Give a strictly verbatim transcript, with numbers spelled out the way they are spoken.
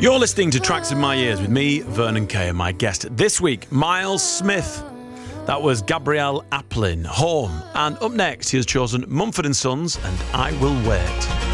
You're listening to Tracks in My Ears with me, Vernon Kay, and my guest this week, Miles Smith. That was Gabrielle Aplin, Home. And up next, he has chosen Mumford and Sons and I Will Wait.